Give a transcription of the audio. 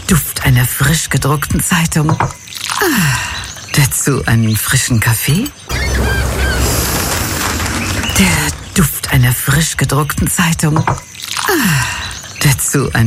Duft einer frisch gedruckten Zeitung. Dazu einen frischen Kaffee. Der Duft einer frisch gedruckten Zeitung. Dazu ein